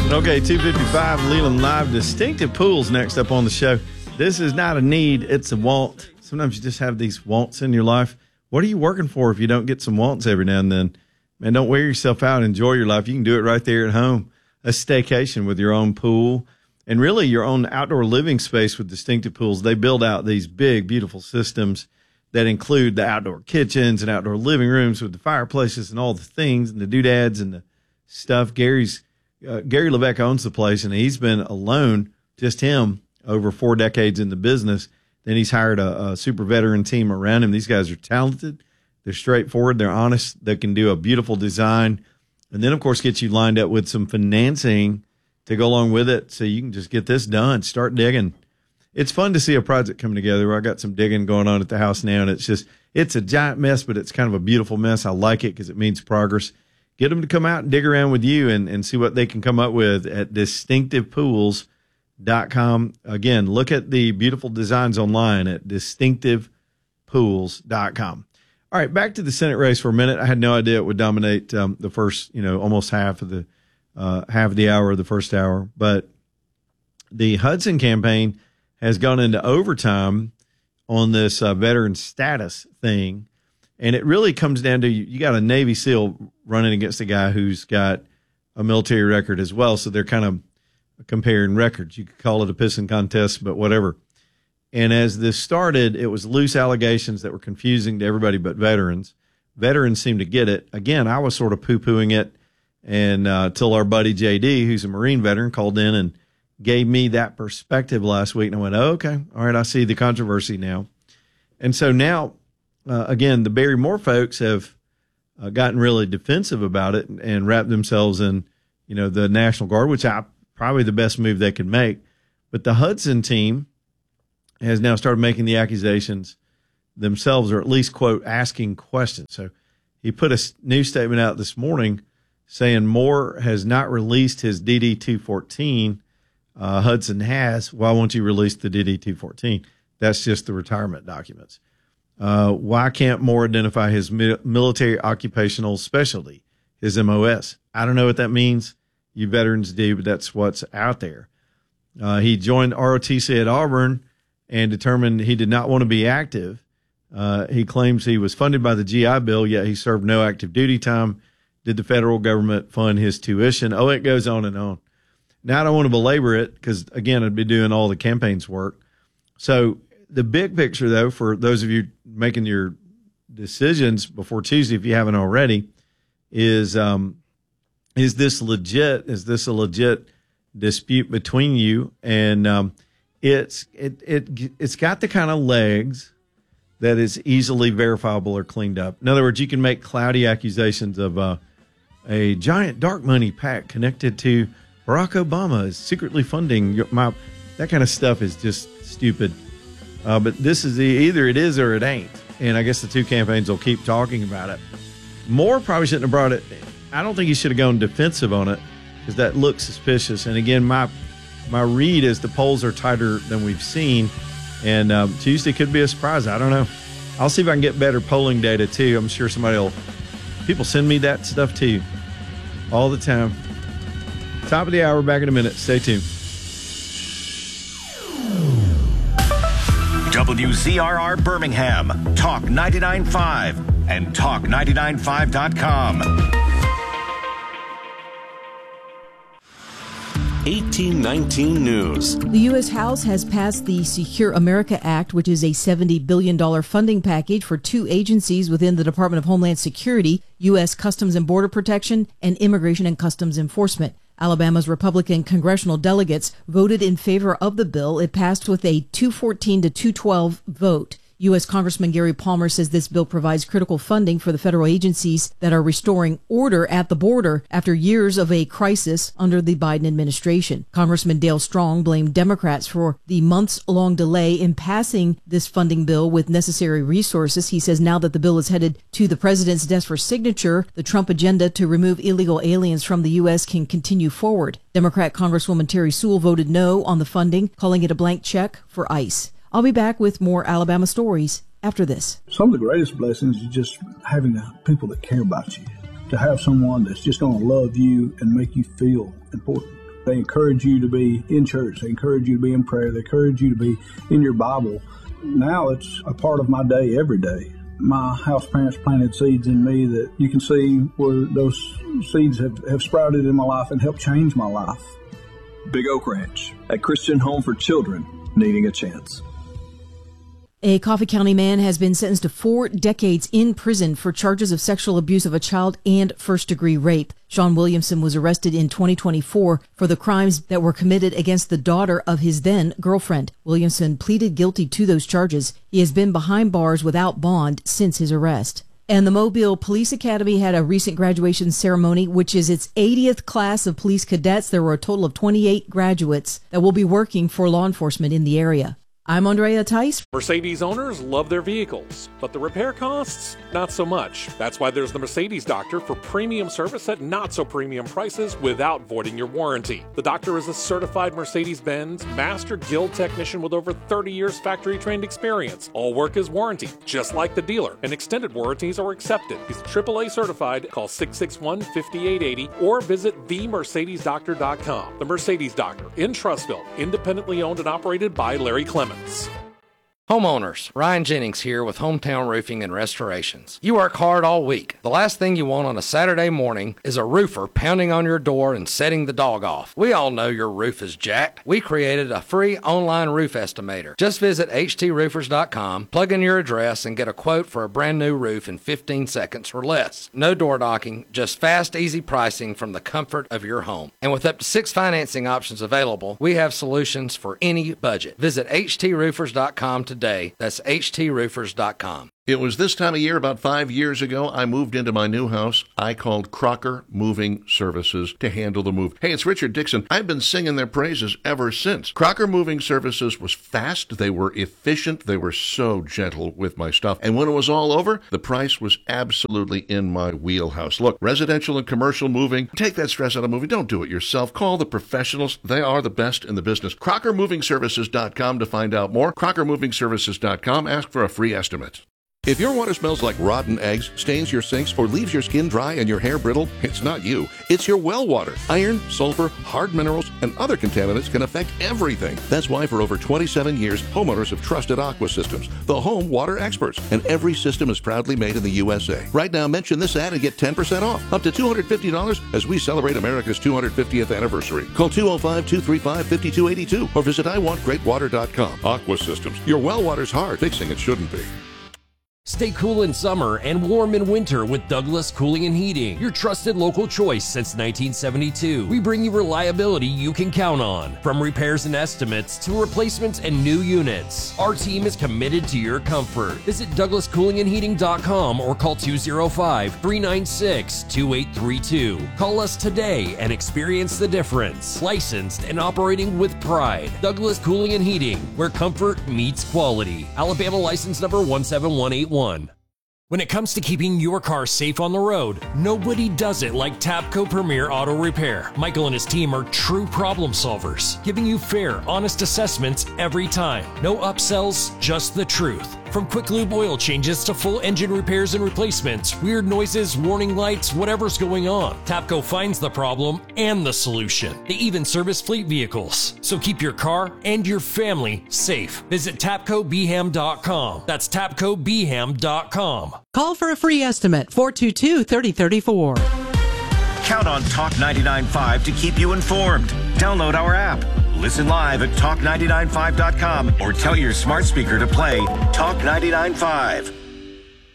Okay, 255 Leland Live. Distinctive Pools next up on the show. This is not a need, it's a want. Sometimes you just have these wants in your life. What are you working for if you don't get some wants every now and then? Man, don't wear yourself out. Enjoy your life. You can do it right there at home. A staycation with your own pool and really your own outdoor living space with Distinctive Pools. They build out these big, beautiful systems that include the outdoor kitchens and outdoor living rooms with the fireplaces and all the things and the doodads and the stuff. Gary Levesque owns the place, and he's been alone, just him, over 4 decades in the business. Then he's hired a super veteran team around him. These guys are talented. They're straightforward. They're honest. They can do a beautiful design. And then, of course, get you lined up with some financing to go along with it so you can just get this done. Start digging. It's fun to see a project come together. I got some digging going on at the house now, and it's a giant mess, but it's kind of a beautiful mess. I like it because it means progress. Get them to come out and dig around with you and see what they can come up with at distinctivepools.com. Again, look at the beautiful designs online at distinctivepools.com. All right, back to the Senate race for a minute. I had no idea it would dominate the first, almost half of the hour of the first hour. But the Hudson campaign has gone into overtime on this veteran status thing. And it really comes down to you got a Navy SEAL running against a guy who's got a military record as well. So they're kind of comparing records. You could call it a pissing contest, but whatever. And as this started, it was loose allegations that were confusing to everybody but veterans. Veterans seemed to get it. Again, I was sort of poo-pooing it. And till our buddy JD, who's a Marine veteran, called in and gave me that perspective last week. And I went, oh, okay, all right, I see the controversy now. And so now, again, the Barry Moore folks have gotten really defensive about it and wrapped themselves in, the National Guard, which probably the best move they could make. But the Hudson team has now started making the accusations themselves, or at least, quote, asking questions. So he put a new statement out this morning saying Moore has not released his DD-214. Hudson has. Why won't you release the DD-214? That's just the retirement documents. Why can't Moore identify his military occupational specialty, his MOS? I don't know what that means. You veterans do, but that's what's out there. He joined ROTC at Auburn and determined he did not want to be active. He claims he was funded by the GI Bill, yet he served no active duty time. Did the federal government fund his tuition? Oh, it goes on and on. Now, I don't want to belabor it because, again, I'd be doing all the campaign's work. So the big picture, though, for those of you making your decisions before Tuesday, if you haven't already, is this legit? Is this a legit dispute between you? And it's got the kind of legs that is easily verifiable or cleaned up. In other words, you can make cloudy accusations of a giant dark money PAC connected to Barack Obama is secretly funding that kind of stuff is just stupid. But this is either it is or it ain't. And I guess the two campaigns will keep talking about it. Moore probably shouldn't have brought it. I don't think he should have gone defensive on it because that looks suspicious. And again, my read is the polls are tighter than we've seen. And Tuesday could be a surprise. I don't know. I'll see if I can get better polling data too. I'm sure people send me that stuff too all the time. Top of the hour, back in a minute. Stay tuned. WZRR Birmingham, Talk 99.5 and Talk995.com. 1819 News. The U.S. House has passed the Secure America Act, which is a $70 billion funding package for 2 agencies within the Department of Homeland Security, U.S. Customs and Border Protection, and Immigration and Customs Enforcement. Alabama's Republican congressional delegates voted in favor of the bill. It passed with a 214 to 212 vote. U.S. Congressman Gary Palmer says this bill provides critical funding for the federal agencies that are restoring order at the border after years of a crisis under the Biden administration. Congressman Dale Strong blamed Democrats for the months-long delay in passing this funding bill with necessary resources. He says now that the bill is headed to the president's desk for signature, the Trump agenda to remove illegal aliens from the U.S. can continue forward. Democrat Congresswoman Terry Sewell voted no on the funding, calling it a blank check for ICE. I'll be back with more Alabama stories after this. Some of the greatest blessings is just having people that care about you, to have someone that's just going to love you and make you feel important. They encourage you to be in church. They encourage you to be in prayer. They encourage you to be in your Bible. Now it's a part of my day every day. My house parents planted seeds in me that you can see where those seeds have sprouted in my life and helped change my life. Big Oak Ranch, a Christian home for children needing a chance. A Coffee County man has been sentenced to 4 decades in prison for charges of sexual abuse of a child and first-degree rape. Sean Williamson was arrested in 2024 for the crimes that were committed against the daughter of his then-girlfriend. Williamson pleaded guilty to those charges. He has been behind bars without bond since his arrest. And the Mobile Police Academy had a recent graduation ceremony, which is its 80th class of police cadets. There were a total of 28 graduates that will be working for law enforcement in the area. I'm Andrea Tice. Mercedes owners love their vehicles, but the repair costs, not so much. That's why there's the Mercedes Doctor for premium service at not so premium prices without voiding your warranty. The doctor is a certified Mercedes-Benz Master Guild technician with over 30 years factory trained experience. All work is warranted, just like the dealer, and extended warranties are accepted. He's AAA certified. Call 661-5880 or visit themercedesdoctor.com. The Mercedes Doctor in Trussville, independently owned and operated by Larry Clemens. Homeowners, Ryan Jennings here with Hometown Roofing and Restorations. You work hard all week. The last thing you want on a Saturday morning is a roofer pounding on your door and setting the dog off. We all know your roof is jacked. We created a free online roof estimator. Just visit htroofers.com, plug in your address, and get a quote for a brand new roof in 15 seconds or less. No door knocking, just fast, easy pricing from the comfort of your home. And with up to 6 financing options available, we have solutions for any budget. Visit htroofers.com today. That's htroofers.com. It was this time of year about 5 years ago, I moved into my new house. I called Crocker Moving Services to handle the move. Hey, it's Richard Dixon. I've been singing their praises ever since. Crocker Moving Services was fast. They were efficient. They were so gentle with my stuff. And when it was all over, the price was absolutely in my wheelhouse. Look, residential and commercial moving, take that stress out of moving. Don't do it yourself. Call the professionals. They are the best in the business. CrockerMovingServices.com to find out more. CrockerMovingServices.com. Ask for a free estimate. If your water smells like rotten eggs, stains your sinks, or leaves your skin dry and your hair brittle, it's not you. It's your well water. Iron, sulfur, hard minerals, and other contaminants can affect everything. That's why for over 27 years, homeowners have trusted Aqua Systems, the home water experts, and every system is proudly made in the USA. Right now, mention this ad and get 10% off, up to $250 as we celebrate America's 250th anniversary. Call 205-235-5282 or visit iwantgreatwater.com. Aqua Systems, your well water's hard. Fixing it shouldn't be. Stay cool in summer and warm in winter with Douglas Cooling and Heating, your trusted local choice since 1972. We bring you reliability you can count on, from repairs and estimates to replacements and new units. Our team is committed to your comfort. Visit DouglasCoolingandHeating.com or call 205-396-2832. Call us today and experience the difference. Licensed and operating with pride. Douglas Cooling and Heating, where comfort meets quality. Alabama license number 17181. When it comes to keeping your car safe on the road, nobody does it like Tapco Premier Auto Repair. Michael and his team are true problem solvers, giving you fair, honest assessments every time. No upsells, just the truth. From quick lube oil changes to full engine repairs and replacements, weird noises, warning lights, whatever's going on, Tapco finds the problem and the solution. They even service fleet vehicles. So keep your car and your family safe. Visit TapcoBham.com. That's TapcoBham.com. Call for a free estimate, 422-3034. Count on Talk 99.5 to keep you informed. Download our app. Listen live at talk995.com or tell your smart speaker to play Talk 99.5.